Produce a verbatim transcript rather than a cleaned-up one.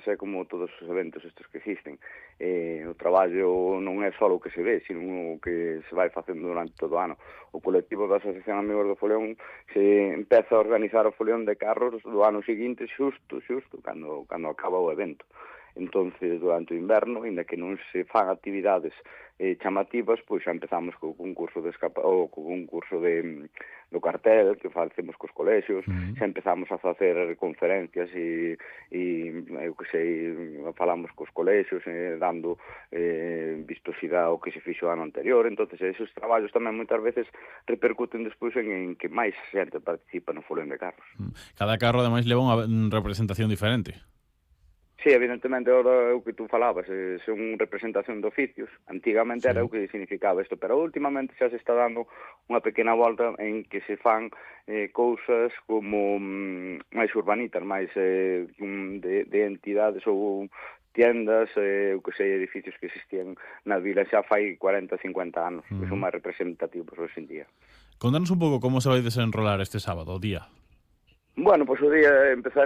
entonces é como todos os eventos estes que existen. Eh, o traballo non é só o que se ve, sino o que se vai facendo durante todo o ano. O colectivo da Asociación Amigos do Folión se empeza a organizar o Folión de carros do ano seguinte xusto, xusto, cando, cando acaba o evento. Entonces, durante o inverno, ainda que non se fan actividades eh, chamativas, pois xa empezamos co concurso de escapa ou co concurso de do cartel que facemos cos colexios, Mm. xa empezamos a facer conferencias e, e eu que sei, falamos cos colexios eh, dando eh, vistosidade ao que se fixo o ano anterior. Entonces, esos traballos tamén moitas veces repercuten despois en, en que máis xente participa no Folión de Carros. Cada carro, ademais, leva unha representación diferente. Sí, evidentemente, ahora é o que tú falabas, eh, son representación de oficios. Antigamente sí. Era o que significaba isto, pero últimamente xa se está dando unha pequena volta en que se fan eh, cousas como mm, máis urbanitas, máis eh, de, de entidades ou tiendas, eh, o que sei, edificios que existían na vila xa fai cuarenta, cincuenta anos, uh-huh. que son máis representativos hoxe en día. Contanos un pouco como se vai desenrolar este sábado, o día. Bueno, pois pues o día empezar